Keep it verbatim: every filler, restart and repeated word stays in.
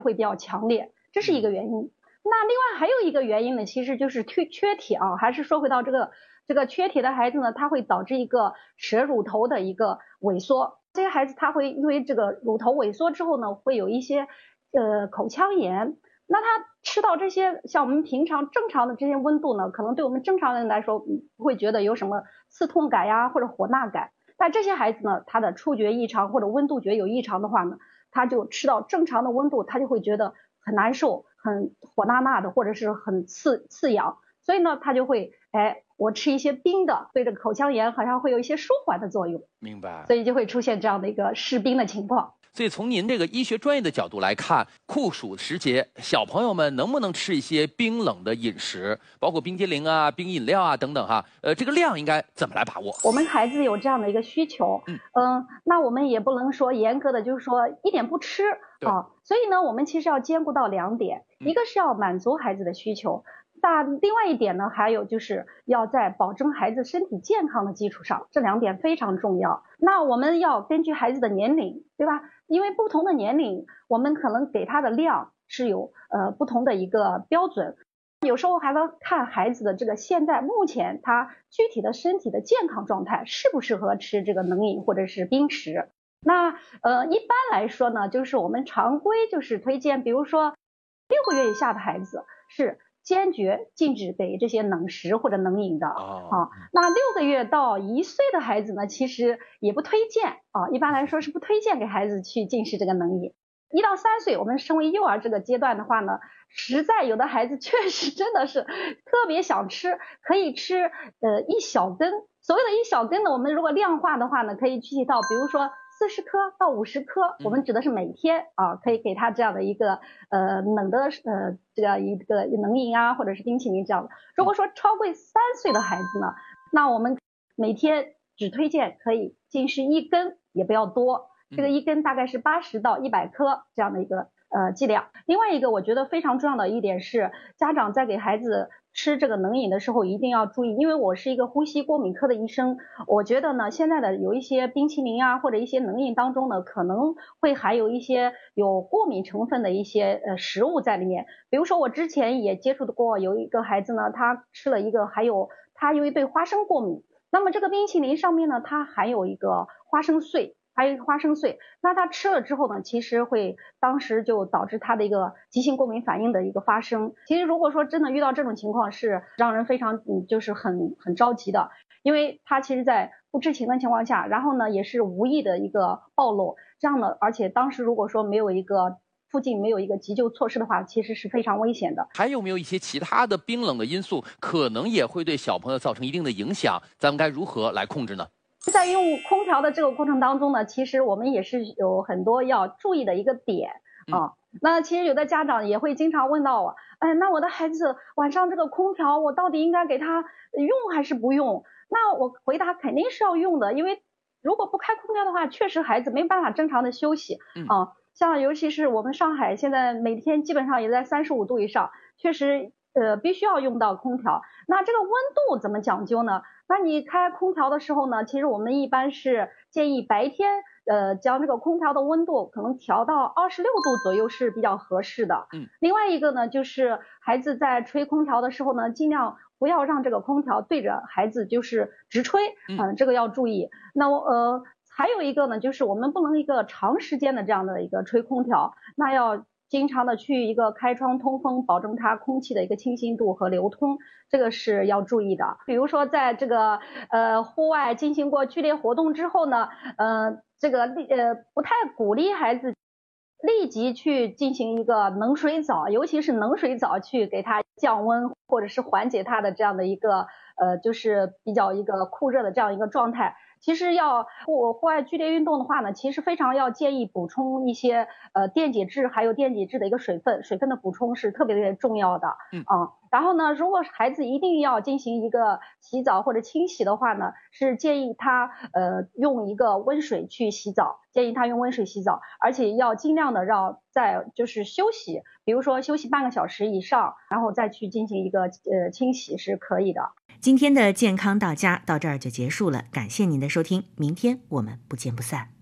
会比较强烈，这是一个原因。那另外还有一个原因呢，其实就是缺缺铁啊，还是说回到这个这个缺铁的孩子呢，他会导致一个舌乳头的一个萎缩。这些孩子他会因为这个乳头萎缩之后呢，会有一些呃口腔炎。那他吃到这些像我们平常正常的这些温度呢，可能对我们正常人来说不会觉得有什么刺痛感呀或者火辣感。但这些孩子呢，他的触觉异常或者温度觉有异常的话呢，他就吃到正常的温度，他就会觉得很难受，很火辣辣的，或者是很刺刺痒。所以呢，他就会哎，我吃一些冰的，对这个口腔炎好像会有一些舒缓的作用。 明白。 所以就会出现这样的一个湿冰的情况。 所以从您这个医学专业的角度来看，酷暑时节，小朋友们能不能吃一些冰冷的饮食，包括冰激凌啊、冰饮料啊等等哈？呃，这个量应该怎么来把握？ 我们孩子有这样的一个需求，嗯、呃，那我们也不能说严格的就是说一点不吃啊。所以呢，我们其实要兼顾到两点，一个是要满足孩子的需求。但另外一点呢，还有就是要在保证孩子身体健康的基础上，这两点非常重要。那我们要根据孩子的年龄，对吧？因为不同的年龄，我们可能给他的量是有呃不同的一个标准。有时候还要看孩子的这个现在目前他具体的身体的健康状态，适不适合吃这个冷饮或者是冰食。那呃一般来说呢，就是我们常规就是推荐，比如说六个月以下的孩子是坚决禁止给这些冷食或者冷饮的啊、哦。那六个月到一岁的孩子呢，其实也不推荐啊，一般来说是不推荐给孩子去进食这个冷饮。一到三岁，我们身为幼儿这个阶段的话呢，实在有的孩子确实真的是特别想吃，可以吃呃一小根。所谓的一小根呢，我们如果量化的话呢，可以具体到比如说四十颗到五十颗，我们指的是每天啊，可以给他这样的一个呃冷的呃这样一个冷饮啊，或者是冰淇淋这样的。如果说超过三岁的孩子呢，那我们每天只推荐可以进食一根，也不要多。这个一根大概是八十到一百颗这样的一个呃剂量。另外一个我觉得非常重要的一点是，家长在给孩子吃这个冷饮的时候一定要注意，因为我是一个呼吸过敏科的医生，我觉得呢现在的有一些冰淇淋啊或者一些冷饮当中呢，可能会含有一些有过敏成分的一些呃食物在里面。比如说我之前也接触过有一个孩子呢，他吃了一个还有他因为对花生过敏，那么这个冰淇淋上面呢，它含有一个花生碎。还有花生碎，那他吃了之后呢，其实会当时就导致他的一个急性过敏反应的一个发生。其实如果说真的遇到这种情况，是让人非常嗯就是很很着急的，因为他其实在不知情的情况下，然后呢也是无意的一个暴露，这样的，而且当时如果说没有一个附近没有一个急救措施的话，其实是非常危险的。 还有没有一些其他的冰冷的因素，可能也会对小朋友造成一定的影响？咱们该如何来控制呢？ 在用空调的这个过程当中呢，其实我们也是有很多要注意的一个点啊。嗯、那其实有的家长也会经常问到我，哎，那我的孩子晚上这个空调，我到底应该给他用还是不用？那我回答肯定是要用的，因为如果不开空调的话，确实孩子没办法正常的休息啊。像尤其是我们上海现在每天基本上也在三十五度以上，确实呃必须要用到空调。那这个温度怎么讲究呢？那你开空调的时候呢，其实我们一般是建议白天呃将这个空调的温度可能调到二十六度左右是比较合适的。嗯。另外一个呢，就是孩子在吹空调的时候呢，尽量不要让这个空调对着孩子就是直吹，嗯、呃，这个要注意。那我呃还有一个呢，就是我们不能一个长时间的这样的一个吹空调，那要经常的去一个开窗通风，保证它空气的一个清新度和流通，这个是要注意的。比如说在这个呃户外进行过剧烈活动之后呢，呃这个呃不太鼓励孩子立即去进行一个冷水澡，尤其是冷水澡去给他降温或者是缓解他的这样的一个呃就是比较一个酷热的这样一个状态。其实要户户外剧烈运动的话呢，其实非常要建议补充一些呃电解质，还有电解质的一个水分，水分的补充是特别特别重要的。嗯啊，然后呢，如果孩子一定要进行一个洗澡或者清洗的话呢，是建议他呃用一个温水去洗澡，建议他用温水洗澡，而且要尽量的让在就是休息，比如说休息半个小时以上，然后再去进行一个呃清洗是可以的。 今天的健康到家到这儿就结束了，感谢您的收听，明天我们不见不散。